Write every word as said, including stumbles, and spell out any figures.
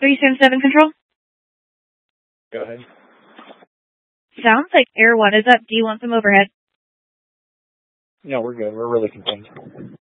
three seven seven Control? Go ahead. Sounds like Air one is up. Do you want some overhead? No, we're good. We're really contained.